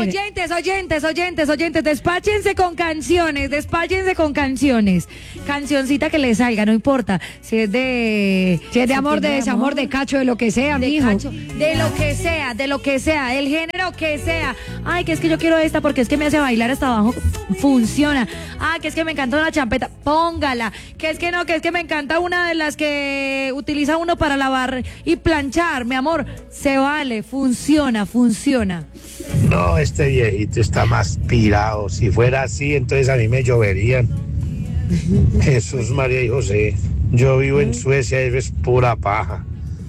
Oyentes, despáchense con canciones. Cancioncita que les salga, no importa. Si es de amor, de desamor, de cacho, de lo que sea, mijo. De lo que sea, el género que sea. Ay, que es que yo quiero esta porque es que me hace bailar hasta abajo. Funciona. Ah, que es que me encanta una champeta. Póngala. Que es que no, que es que me encanta una de las que utiliza uno para lavar y planchar. Mi amor, se vale. Funciona. No, este viejito está más pirado. Si fuera así, entonces a mí me lloverían. Jesús, María y José. Yo vivo en Suecia y es pura paja.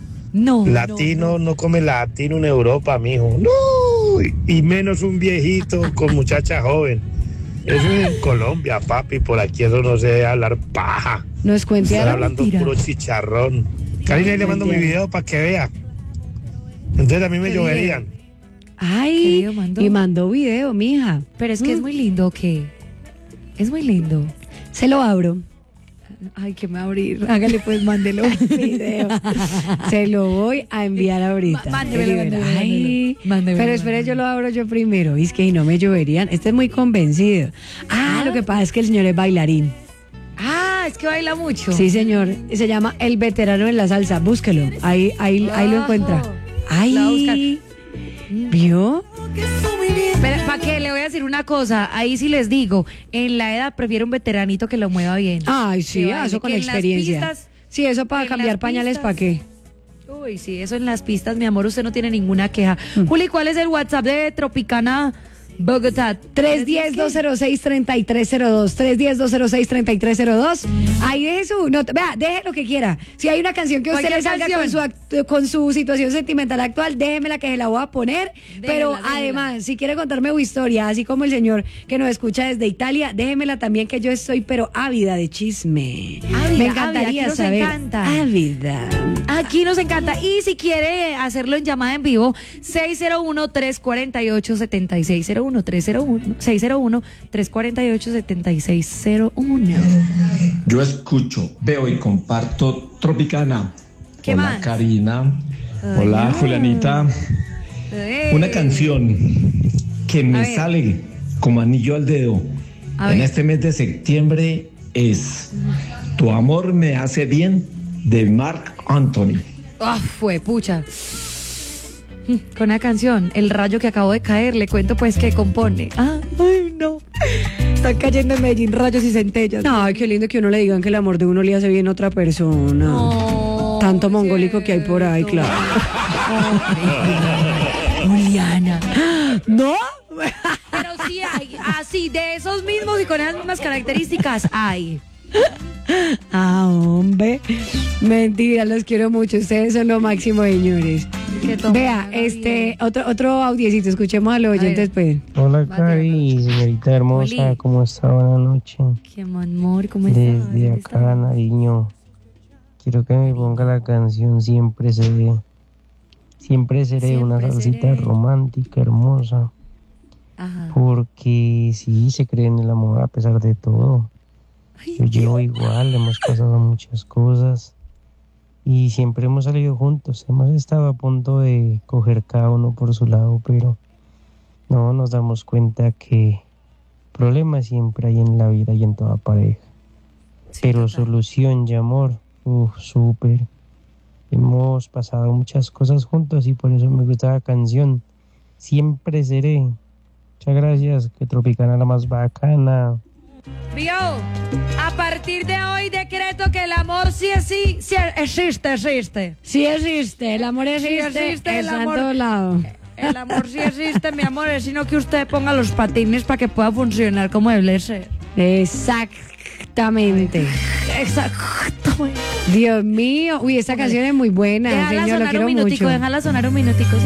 Latino no come latino en Europa, mijo. No, y menos un viejito con muchacha joven. Eso es en Colombia, papi. Por aquí eso no se debe hablar paja. Nos cuenta. Están hablando puro chicharrón. Karina, le mando mi video para que vea. Entonces a mí me lloverían. Ay, y mandó video, mija. Pero es que es muy lindo, ¿qué? Es muy lindo. Se lo abro. Ay, que me va a abrir. Hágale pues, mándelo. Video. Se lo voy a enviar ahorita. Mándemelo. Pero espere, yo lo abro yo primero. Es que no me lloverían. Este es muy convencido. Lo que pasa es que el señor es bailarín. Es que baila mucho. Sí, señor. Se llama El Veterano en la Salsa. Búsquelo. Ahí lo encuentra. Ay, ¿vio? Pero ¿para qué? Le voy a decir una cosa. Ahí sí les digo, en la edad prefiero un veteranito que lo mueva bien. Ay, sí, eso con experiencia. Sí, eso para cambiar pañales, ¿para qué? Uy, sí, eso en las pistas, mi amor, usted no tiene ninguna queja. Juli, ¿cuál es el WhatsApp de Tropicana Bogotá? 310-206-3302. 310-206-3302. Ahí deje su nota. Vea, deje lo que quiera. Si hay una canción que a usted le salga con su situación sentimental actual, déjemela que se la voy a poner. Pero además, si quiere contarme una historia, así como el señor que nos escucha desde Italia, déjemela también, que yo estoy pero ávida de chisme. Me encantaría saber. Ávida. Aquí nos encanta. Y si quiere hacerlo en llamada en vivo, 601-348-7601. 601-348-7601. Yo escucho, veo y comparto Tropicana. ¿Qué Hola, más? Karina. Hola, Julianita. Una canción que me sale como anillo al dedo en este mes de septiembre es Tu amor me hace bien, de Marc Anthony. Fue pucha. Con la canción El rayo que acabo de caer, le cuento pues que compone. Ay, no. Están cayendo en Medellín rayos y centellas. Ay, qué lindo que uno le digan que el amor de uno le hace bien a otra persona. No, tanto mongólico que hay por ahí, claro. Juliana. ¿No? Pero sí hay, así, de esos mismos y con esas mismas características hay. Hombre. Mentira, los quiero mucho. Ustedes son lo máximo, señores. Vea, otro audiecito, escuchemos a los oyentes, pues. Hola, Cari, señorita hermosa, ¿cómo está? Buenas noches. Qué amor, ¿cómo está? Desde acá, Nariño, quiero que me ponga la canción Siempre Seré. Siempre seré una salsita romántica, hermosa. Ajá. Porque sí, se cree en el amor a pesar de todo. Yo llevo igual, hemos pasado muchas cosas. Y siempre hemos salido juntos, hemos estado a punto de coger cada uno por su lado, pero no nos damos cuenta que problemas siempre hay en la vida y en toda pareja. Sí, pero total. Solución y amor, súper. Hemos pasado muchas cosas juntos y por eso me gusta la canción. Siempre seré. Muchas gracias, que Tropicana la más bacana. Vio, a partir de hoy decreto que el amor sí existe. Sí existe, el amor existe, está en todo lado. El amor sí existe, mi amor, es sino que usted ponga los patines para que pueda funcionar como debe ser. Exactamente. Dios mío, esta canción es muy buena, señor, lo quiero mucho. Déjala sonar un minutico.